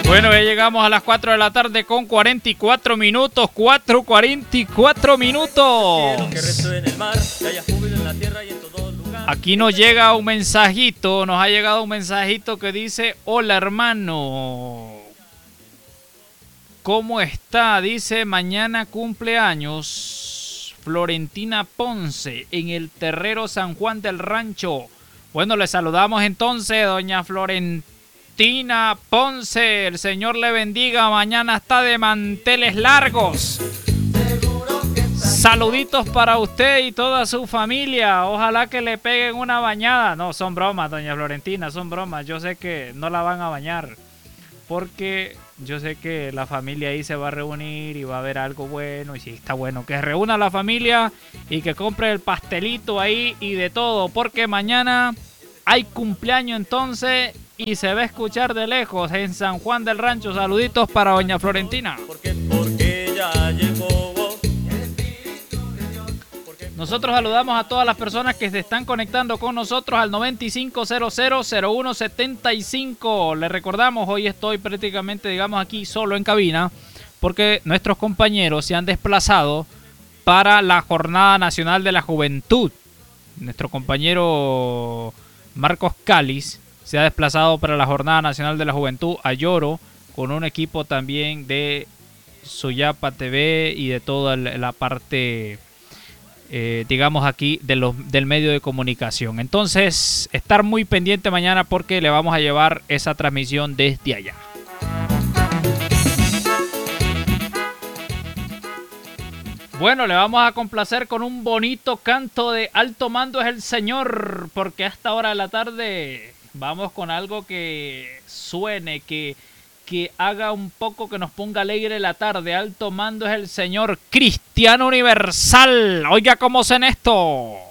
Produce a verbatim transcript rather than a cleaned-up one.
Bueno, ya llegamos a las cuatro de la tarde con cuarenta y cuatro minutos. cuatro cuarenta y cuatro minutos. Aquí nos llega un mensajito, nos ha llegado un mensajito que dice: hola hermano, ¿cómo está? Dice, mañana cumpleaños Florentina Ponce en el Terrero San Juan del Rancho. Bueno, le saludamos entonces, doña Florentina Ponce. El Señor le bendiga. Mañana está de manteles largos. Saluditos para usted y toda su familia. Ojalá que le peguen una bañada. No, son bromas, doña Florentina, son bromas. Yo sé que no la van a bañar, porque yo sé que la familia ahí se va a reunir y va a haber algo bueno. Y si está bueno, que se reúna la familia y que compre el pastelito ahí y de todo, porque mañana hay cumpleaños entonces y se va a escuchar de lejos en San Juan del Rancho. Saluditos para doña Florentina. Porque, porque ya llegó. Nosotros saludamos a todas las personas que se están conectando con nosotros al noventa y cinco cero cero cero uno setenta y cinco. Les recordamos, hoy estoy prácticamente, digamos, aquí solo en cabina, porque nuestros compañeros se han desplazado para la Jornada Nacional de la Juventud. Nuestro compañero Marcos Cáliz se ha desplazado para la Jornada Nacional de la Juventud a Lloro, con un equipo también de Suyapa T V y de toda la parte... Eh, digamos aquí de los, del medio de comunicación. Entonces, estar muy pendiente mañana porque le vamos a llevar esa transmisión desde allá. Bueno, le vamos a complacer con un bonito canto de Alto Mando es el Señor, porque a esta hora de la tarde vamos con algo que suene, que que haga un poco, que nos ponga alegre la tarde. Alto Mando es el Señor, Cristiano Universal. Oiga cómo es en esto.